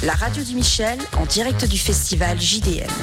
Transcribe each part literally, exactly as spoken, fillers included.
La radio du Michel, en direct du festival J D M.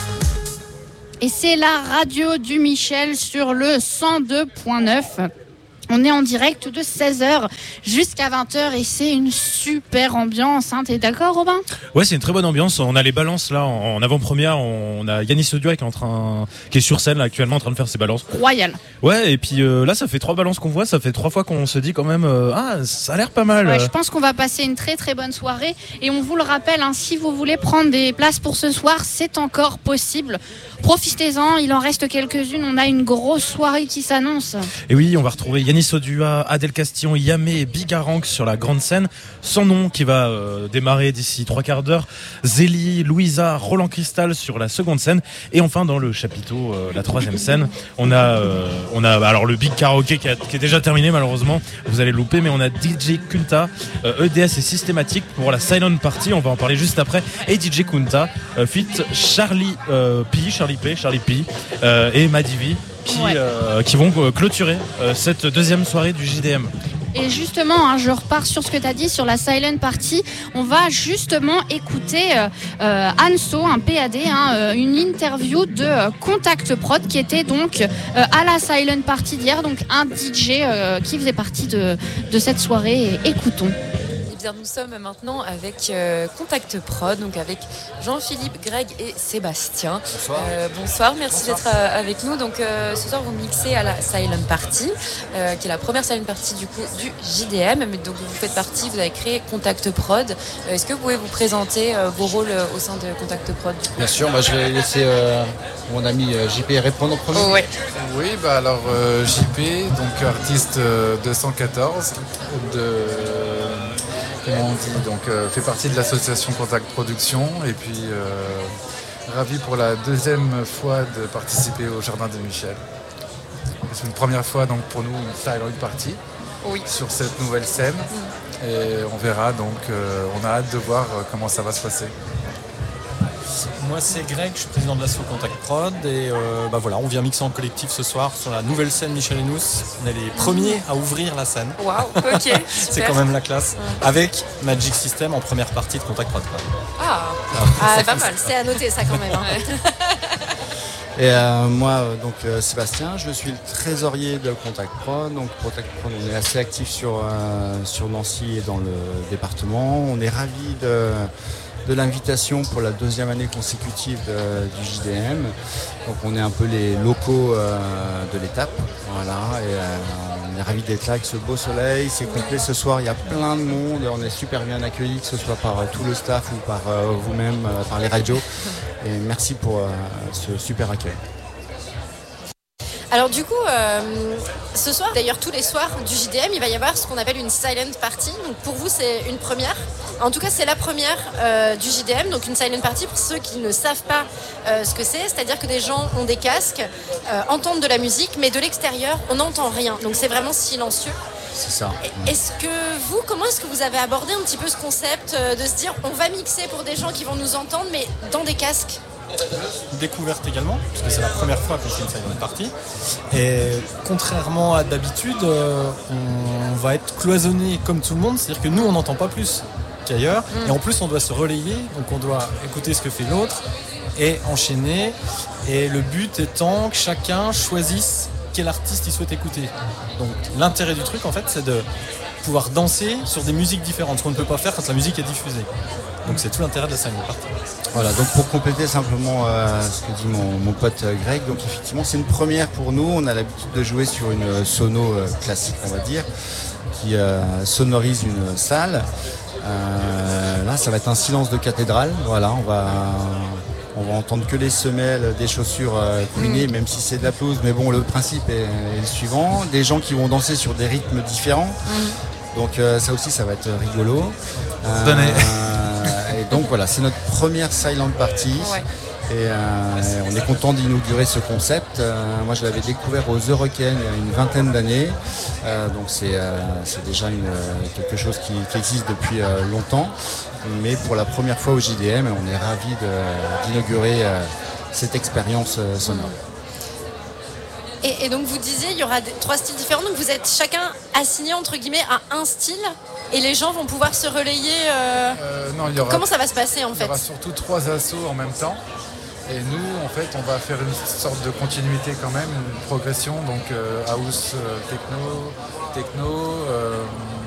Et c'est la radio du Michel sur le cent deux point neuf. On est en direct de seize heures jusqu'à vingt heures et c'est une super ambiance. Hein. T'es d'accord, Robin ? Ouais, c'est une très bonne ambiance. On a les balances là en, en avant-première. On a Yanis Oduak qui est en train, qui est sur scène là, actuellement en train de faire ses balances. Royal. Ouais, et puis euh, là, ça fait trois balances qu'on voit. Ça fait trois fois qu'on se dit quand même, euh, ah, ça a l'air pas mal. Ouais, je pense qu'on va passer une très très bonne soirée. Et on vous le rappelle, hein, si vous voulez prendre des places pour ce soir, c'est encore possible. Profitez-en, il en reste quelques-unes. On a une grosse soirée qui s'annonce. Et oui, on va retrouver Yanis Odua, Adèle Castillon, Yamé et Bigarang sur la grande scène. Sans nom qui va euh, démarrer d'ici trois quarts d'heure. Zélie, Louisa, Roland Cristal sur la seconde scène. Et enfin dans le chapiteau, euh, la troisième scène, on a, euh, on a alors le Big Karaoké qui, a, qui est déjà terminé malheureusement. Vous allez le louper, mais on a D J Kunta, euh, E D S et Systématique pour la Silent Party. On va en parler juste après. Et D J Kunta, euh, fit Charlie euh, P, Charlie P, Charlie P euh, et Madivi. Qui, ouais. euh, qui vont clôturer euh, cette deuxième soirée du J D M. Et justement, hein, je repars sur ce que tu as dit sur la Silent Party. On va justement écouter euh, Anso, un P A D, hein, une interview de euh, Contact Prod qui était donc euh, à la Silent Party d'hier, donc un D J euh, qui faisait partie de, de cette soirée. Et écoutons. Nous sommes maintenant avec euh, Contact Prod, donc avec Jean-Philippe, Greg et Sébastien. Bonsoir. Euh, bonsoir, merci bonsoir. d'être euh, avec nous. Donc euh, ce soir vous mixez à la Silent Party, euh, qui est la première Silent Party du coup du J D M. Mais donc vous faites partie, vous avez créé Contact Prod. Euh, est-ce que vous pouvez vous présenter euh, vos rôles euh, au sein de Contact Prod du coup ? Bien sûr, bah, je vais laisser euh, mon ami euh, J P répondre en premier. Oh, ouais. Oui, bah alors euh, J P, donc artiste euh, deux cent quatorze de Comment on dit, donc euh, fait partie de l'association Contact Production et puis euh, ravi pour la deuxième fois de participer au Jardin de Michel. C'est une première fois donc pour nous une silent party oui. sur cette nouvelle scène mmh. et on verra donc euh, on a hâte de voir comment ça va se passer. Moi c'est Greg, je suis président de l'asso Contact Prod et euh, bah voilà, on vient mixer en collectif ce soir sur la nouvelle scène Michel et Nous. On est les premiers à ouvrir la scène. Waouh, ok. C'est quand même la classe. Ouais. Avec Magic System en première partie de Contact Prod. Ah, ah, ah c'est pas mal, c'est à noter ça quand même. Hein. Et euh, moi, donc euh, Sébastien, je suis le trésorier de Contact Prod. Donc Contact Prod, on est assez actif sur, euh, sur Nancy et dans le département. On est ravis de... de l'invitation pour la deuxième année consécutive de, du J D M. Donc on est un peu les locaux euh, de l'étape. Voilà, et euh, on est ravis d'être là avec ce beau soleil. C'est complet ce soir, il y a plein de monde. On est super bien accueillis, que ce soit par euh, tout le staff ou par euh, vous-même, euh, par les radios. Et merci pour euh, ce super accueil. Alors du coup, euh, ce soir, d'ailleurs tous les soirs du J D M, il va y avoir ce qu'on appelle une silent party. Donc pour vous, c'est une première. En tout cas, c'est la première euh, du J D M. Donc une silent party, pour ceux qui ne savent pas euh, ce que c'est, c'est-à-dire que des gens ont des casques, euh, entendent de la musique, mais de l'extérieur, on n'entend rien. Donc c'est vraiment silencieux. C'est ça. Est-ce que vous, comment est-ce que vous avez abordé un petit peu ce concept euh, de se dire, on va mixer pour des gens qui vont nous entendre, mais dans des casques ? Découverte également, parce que c'est la première fois que je fais une silent party. Et contrairement à d'habitude, euh, on va être cloisonné comme tout le monde, c'est-à-dire que nous on n'entend pas plus qu'ailleurs, mmh. et en plus on doit se relayer, donc on doit écouter ce que fait l'autre et enchaîner. Et le but étant que chacun choisisse quel artiste il souhaite écouter. Donc l'intérêt du truc en fait, c'est de pouvoir danser sur des musiques différentes, ce qu'on ne peut pas faire quand la musique est diffusée. Donc c'est tout l'intérêt de la silent party. Voilà, donc pour compléter simplement euh, ce que dit mon, mon pote Greg, donc effectivement c'est une première pour nous. On a l'habitude de jouer sur une sono euh, classique, on va dire, qui euh, sonorise une salle. Euh, là, ça va être un silence de cathédrale. Voilà, on va on va entendre que les semelles des chaussures euh, couinées, mmh. même si c'est de la pelouse. Mais bon, le principe est, est le suivant. Des gens qui vont danser sur des rythmes différents. Mmh. Donc euh, ça aussi, ça va être rigolo. Euh, et donc voilà, c'est notre première silent party. Ouais. Et euh, on est content d'inaugurer ce concept. Euh, moi, je l'avais découvert aux Eurocaines il y a une vingtaine d'années. Euh, donc c'est, euh, c'est déjà une, quelque chose qui, qui existe depuis euh, longtemps. Mais pour la première fois au J D M, on est ravis de, d'inaugurer euh, cette expérience euh, sonore. Et, et donc vous disiez, il y aura des, trois styles différents, donc vous êtes chacun assigné entre guillemets à un style et les gens vont pouvoir se relayer. Euh... Euh, non, il y aura, Comment ça va se passer en fait? Il y aura surtout trois assos en même temps. Et nous, en fait, on va faire une sorte de continuité quand même, une progression, donc euh, house, euh, techno, techno, euh,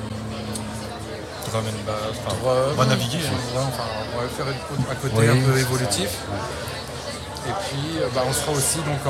Drum and bass, enfin, drum, on va naviguer. ouais, enfin, on va faire une- un côté Oui, un peu c'est évolutif. Et puis, euh, bah, on sera aussi donc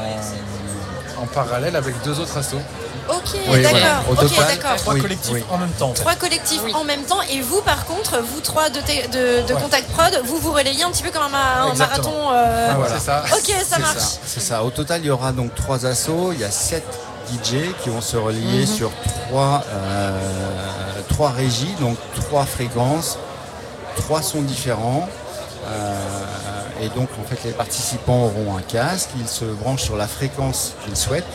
en, en parallèle avec deux autres assos. Ok, Oui, d'accord. voilà. Au Ok, total, d'accord. Trois Oui, collectifs oui. en même temps. En fait. Trois collectifs en même temps et vous par contre, vous trois de, te- de, de Ouais. Contact Prod, vous vous relayez un petit peu comme un, ma- un Exactement. marathon. euh, Ah, voilà. C'est ça. Ok, ça C'est marche. ça, c'est ça. Au total, il y aura donc trois assos. Il y a sept D J qui vont se relier sur trois, euh, trois régies, donc trois fréquences, trois sons différents. Euh, et donc, en fait, les participants auront un casque. Ils se branchent sur la fréquence qu'ils souhaitent.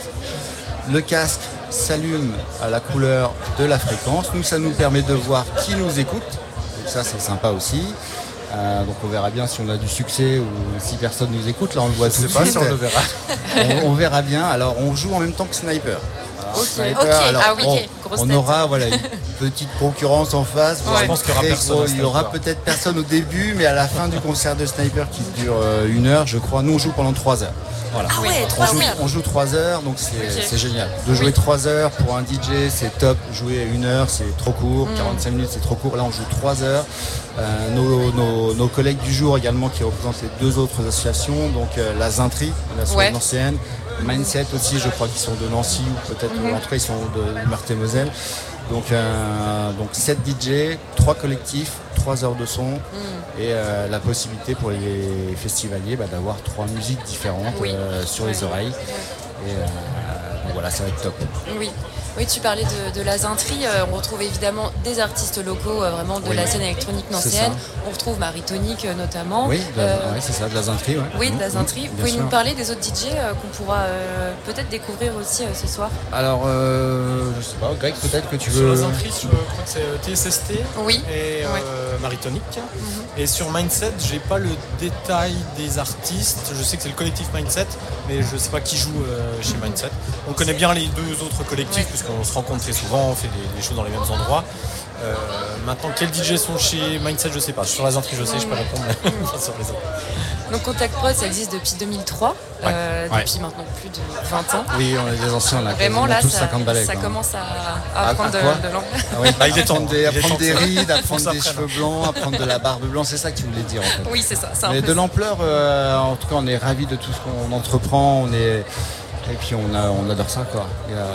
Le casque s'allume à la couleur de la fréquence. Nous, ça nous permet de voir qui nous écoute. Donc ça, c'est sympa aussi. Euh, donc on verra bien si on a du succès ou si personne nous écoute. Là, on le voit tout Je de sais pas suite. si on le verra. on, on verra bien. Alors, on joue en même temps que Sniper. Alors, Ok, Sniper, ok. alors, Ah oui, bon, ok. Grosse on tête. aura voilà, une petite concurrence en face. Je pense qu'il y aura Très personne gros. à Il y aura Sniper. peut-être personne au début, mais à la fin du concert de Sniper qui dure euh, une heure, je crois. Nous, on joue pendant trois heures. Voilà. Ah ouais, On trois joue, heures. on joue trois heures, donc c'est Ok. c'est génial. De jouer trois heures pour un D J, c'est top. Jouer une heure, c'est trop court. Mm. quarante-cinq minutes, c'est trop court. Là, on joue trois heures. Euh, nos, nos- nos collègues du jour également qui représentent les deux autres associations, donc euh, la Zintri, la Ouais. ouais. ancienne, Mindset aussi, je crois qu'ils sont de Nancy ou peut-être, Mhm. en tout cas, ils sont de Meurthe-et-Moselle. Donc, euh, donc sept D J, trois collectifs, trois heures de son Mm. et euh, la possibilité pour les festivaliers bah, d'avoir trois musiques différentes Oui. euh, sur Ouais. les oreilles. Et euh, donc voilà, ça va être top. Oui. Oui, tu parlais de, de la Zintri. Euh, on retrouve évidemment des artistes locaux, euh, vraiment de Oui. la scène électronique C'est nancéenne. ça. On retrouve Maritonique euh, notamment. Oui, de la- Euh, ouais, c'est ça, de la Zintri. Ouais. oui, de la Mhm, Zintri. Vous bien pouvez sûr. nous parler des autres D J euh, qu'on pourra euh, peut-être découvrir aussi euh, ce soir? Alors, euh, je sais pas, Greg, peut-être que tu Sur veux. la Zintri, je crois que c'est euh, T S S T Oui. et euh, Maritonique. Et sur Mindset, j'ai pas le détail des artistes. Je sais que c'est le collectif Mindset, mais je sais pas qui joue euh, chez Mindset. On connaît bien les deux autres collectifs Ouais. puisqu'on se rencontre très souvent, on fait des, des choses dans les mêmes endroits. Euh, maintenant, quels D J sont chez Mindset, je sais pas. Sur la Zintri, je sais, je peux répondre, mais pas sur les autres. Donc Contact Prod, ça existe depuis deux mille trois, euh, Ouais. depuis maintenant plus de vingt ans. Oui, on est des anciens, on a Vraiment quasiment là, tous ça, cinquante balais. ça quoi. commence à, À- à prendre à quoi de, de l'ampleur. Ah oui, Bah, il est à prendre temps, des, à il est prendre temps des que ça- rides, à faut prendre que ça des prenne. cheveux blancs, à prendre de la barbe blanche. C'est ça que tu voulais dire en fait. Oui, c'est ça. c'est un Mais peu de ça. l'ampleur, euh, en tout cas, on est ravis de tout ce qu'on entreprend. On est et puis on a, on adore ça quoi. Il y a,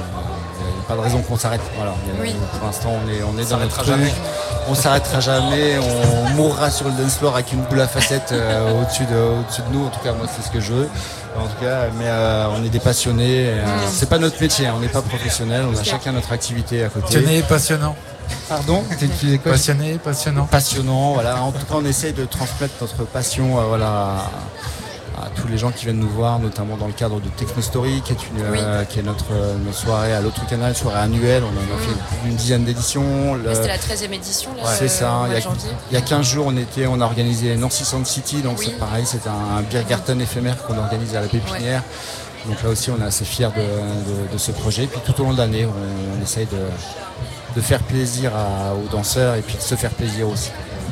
il y a pas de raison qu'on s'arrête. Voilà. Il y a- Oui. Pour l'instant, on est, on est dans notre s'arrêtera truc. jamais. On s'arrêtera jamais. On mourra sur le dance floor avec une boule à facettes euh, au-dessus de, au-dessus de nous. En tout cas, moi, c'est ce que je veux. En tout cas, mais euh, on est des passionnés. euh, C'est pas notre métier. hein, On n'est pas professionnels. On a chacun notre activité à côté. Passionné, passionnant. Pardon. Tu tu disais quoi Passionné, passionnant. Passionnant, voilà. En tout cas, on essaye de transmettre notre passion, euh, voilà, à, à tous les gens qui viennent nous voir, notamment dans le cadre de Technostory, qui est une, euh, qui est notre, euh, notre soirée à l'autre canal, soirée annuelle. On en a fait plus d'une dizaine d'éditions. Le- Et C'était la treizième édition, là, C'est euh, ça. au Il mois y, de a, janvier. il y a quinze jours, on était, on a organisé Nancy Sound City, donc Oui. c'est pareil, c'est un, un Biergarten éphémère qu'on organise à la Pépinière. Donc là aussi, on est assez fiers de, de- de ce projet. Puis tout au long de l'année, on, on essaye de, de faire plaisir à- aux danseurs et puis de se faire plaisir aussi.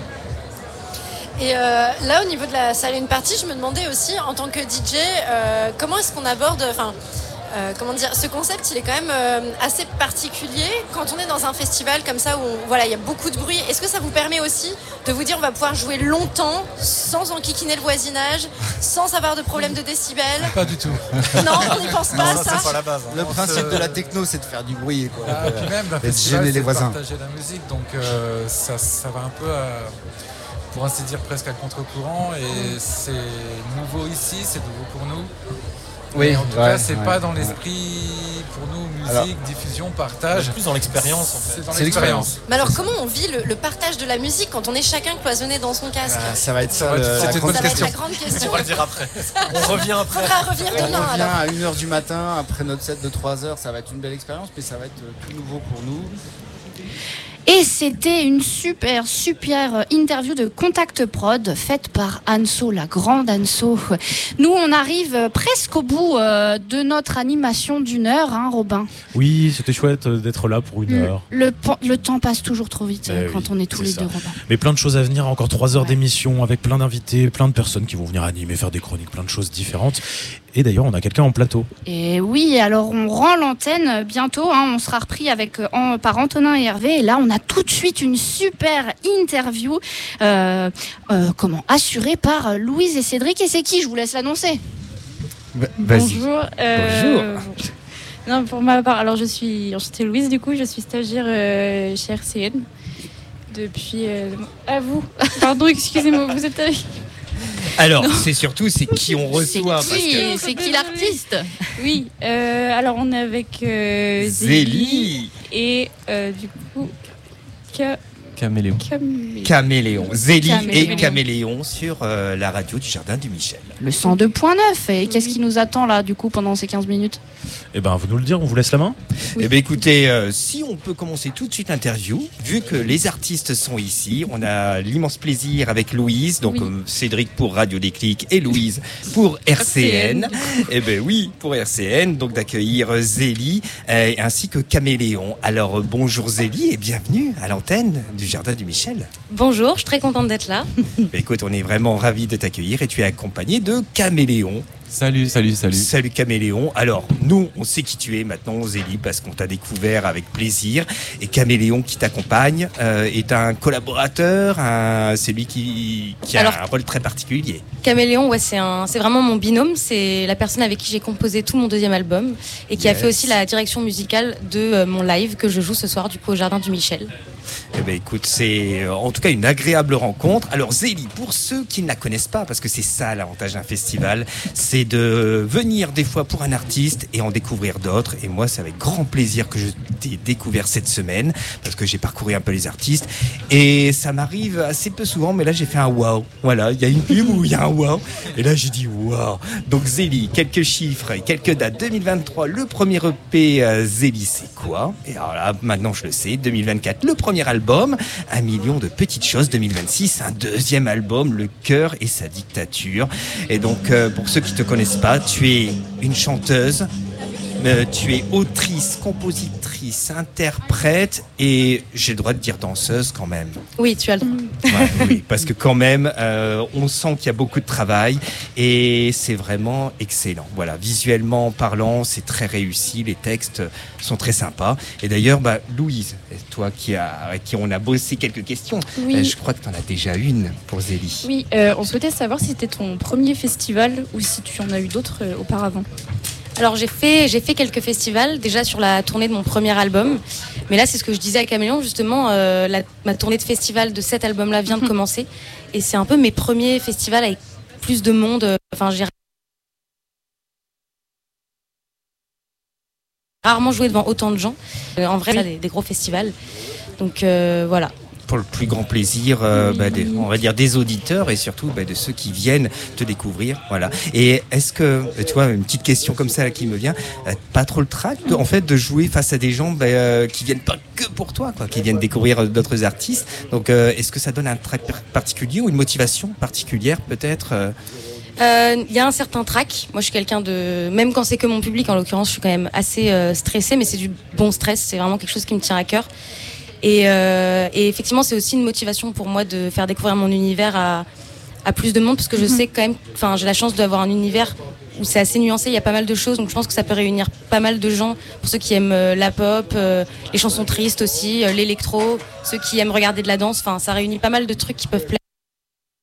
Et euh, là, au niveau de la silent party, je me demandais aussi, en tant que D J, euh, comment est-ce qu'on aborde, enfin, euh, comment dire, ce concept, il est quand même euh, assez particulier. Quand on est dans un festival comme ça où, on- voilà, il y a beaucoup de bruit, est-ce que ça vous permet aussi de vous dire, on va pouvoir jouer longtemps, sans enquiquiner le voisinage, sans avoir de problème de décibels? Pas du tout. Non, on n'y pense pas à ça, ça. c'est pas la base. hein. Le On principe se- de la techno, c'est de faire du bruit. Quoi. Ah, puis même, la Et de festival, gêner les c'est de voisins. partager la musique, donc euh, ça, ça va un peu, à, pour ainsi dire, presque à contre-courant. Et c'est nouveau ici, c'est nouveau pour nous. Oui, Et en tout ouais, cas, c'est ouais, pas dans ouais. l'esprit pour nous, musique, Alors- diffusion, C'est partage. plus dans l'expérience, en fait. C'est dans C'est l'expérience. Mais alors, comment on vit le, le partage de la musique quand on est chacun cloisonné dans son casque? Ah, ça va être ça, Ça va le- être- la c'était une grande bonne Ça va être question. la grande question. On va le dire après. On revient après. Faudra revenir On demain revient alors. à une heure du matin après notre set de trois heures. Ça va être une belle expérience, mais ça va être euh, tout nouveau pour nous. Et c'était une super, super interview de Contact Prod faite par Anso, la grande Anso. Nous, on arrive presque au bout euh, de notre animation d'une heure, hein, Robin. Oui, c'était chouette d'être là pour une le, heure. Le, le temps passe toujours trop vite Eh quand oui, on est tous c'est les ça. deux, Robin. Mais plein de choses à venir, encore trois heures Ouais. d'émission avec plein d'invités, plein de personnes qui vont venir animer, faire des chroniques, plein de choses différentes. Et d'ailleurs, on a quelqu'un en plateau. Et oui, alors on rend l'antenne bientôt, hein, on sera repris avec, en, par Antonin et Hervé. Et là, on a tout de suite une super interview, euh, euh, comment, assurée par Louise et Cédric. Et c'est qui? Je vous laisse l'annoncer. Bonjour. euh, Non, pour ma part, alors je suis enchantée Louise, du coup, je suis stagiaire euh, chez R C N depuis. Euh, à vous. Pardon, excusez-moi, vous êtes avec. Alors, c'est surtout c'est qui on reçoit. C'est parce qui, que... c'est qui l'artiste? Oui, euh, alors on est avec euh, Zélie. Zélie et euh, du coup. Ca... Caméléon. Caméléon. Caméléon. Zélie Caméléon. et Caméléon sur euh, la radio du Jardin du Michel. Le cent deux point neuf. Et qu'est-ce qui nous attend là, du coup, pendant ces quinze minutes? Eh ben, vous nous le dire, on vous laisse la main. Eh bien, écoutez, euh, si on peut commencer tout de suite l'interview, vu que les artistes sont ici, on a l'immense plaisir avec Louise, donc Oui. euh, Cédric pour Radio Déclic et Louise pour R C N. Eh bien, oui, pour R C N, donc d'accueillir euh, Zélie euh, ainsi que Caméléon. Alors, euh, bonjour Zélie et bienvenue à l'antenne du Jardin du Michel. Bonjour, je suis très contente d'être là. Bah, écoute, on est vraiment ravis de t'accueillir et tu es accompagné de Caméléon. Salut, salut, salut. Salut Caméléon. Alors, nous, on sait qui tu es maintenant, Zélie, parce qu'on t'a découvert avec plaisir. Et Caméléon qui t'accompagne euh, est un collaborateur, un... c'est lui qui, qui a Alors, un rôle très particulier. Caméléon, ouais, c'est, un, c'est vraiment mon binôme. C'est la personne avec qui j'ai composé tout mon deuxième album et qui Yes. a fait aussi la direction musicale de euh, mon live que je joue ce soir du coup au Jardin du Michel. Eh ben, écoute, c'est euh, en tout cas une agréable rencontre. Alors Zélie, pour ceux qui ne la connaissent pas, parce que c'est ça l'avantage d'un festival, c'est de venir des fois pour un artiste et en découvrir d'autres. Et moi, c'est avec grand plaisir que je t'ai découvert cette semaine, parce que j'ai parcouru un peu les artistes. Et ça m'arrive assez peu souvent, mais là j'ai fait un wow. Voilà, il y a une pub où il y a un wow. Et là j'ai dit wow. Donc Zélie, quelques chiffres et quelques dates. deux mille vingt-trois, le premier E P euh, Zélie, c'est quoi? Et alors là, maintenant je le sais. deux mille vingt-quatre, le premier album, un million de petites choses. deux mille vingt-six, un deuxième album, Le cœur et sa dictature. Et donc, euh, pour ceux qui te connaissent pas, tu es une chanteuse, euh, tu es autrice, compositrice, interprète et j'ai le droit de dire danseuse quand même. Oui, tu as le droit. Ouais, oui, parce que quand même, euh, on sent qu'il y a beaucoup de travail et c'est vraiment excellent. Voilà, visuellement parlant, c'est très réussi, les textes sont très sympas. Et d'ailleurs, bah, Louise, toi qui, a, avec qui on a bossé quelques questions, Oui. euh, je crois que tu en as déjà une pour Zélie. Oui, euh, on souhaitait savoir si c'était ton premier festival ou si tu en as eu d'autres euh, auparavant. Alors j'ai fait, j'ai fait quelques festivals déjà sur la tournée de mon premier album. Mais là, c'est ce que je disais à Caméléon, justement, euh, la, ma tournée de festival de cet album-là vient de commencer. Et c'est un peu mes premiers festivals avec plus de monde. euh, Enfin, j'ai rarement joué devant autant de gens. Euh, en vrai, des, des gros festivals. Donc euh, voilà. Pour le plus grand plaisir, euh, bah, des, on va dire des auditeurs et surtout bah, de ceux qui viennent te découvrir. Voilà. Et est-ce que, tu vois, une petite question comme ça là, qui me vient, euh, pas trop le trac de, en fait de jouer face à des gens bah, euh, qui viennent pas que pour toi, quoi, qui viennent découvrir d'autres artistes. Donc, euh, est-ce que ça donne un trac particulier ou une motivation particulière peut-être euh Il euh, y a un certain trac. Moi, je suis quelqu'un de... Même quand c'est que mon public, en l'occurrence, je suis quand même assez euh, stressée, mais c'est du bon stress. C'est vraiment quelque chose qui me tient à cœur. Et, euh, et effectivement, c'est aussi une motivation pour moi de faire découvrir mon univers à, à plus de monde, parce que je sais quand même... Enfin, j'ai la chance d'avoir un univers où c'est assez nuancé, il y a pas mal de choses, donc je pense que ça peut réunir pas mal de gens, pour ceux qui aiment euh, la pop, euh, les chansons tristes aussi, euh, l'électro, ceux qui aiment regarder de la danse, enfin, ça réunit pas mal de trucs qui peuvent plaire.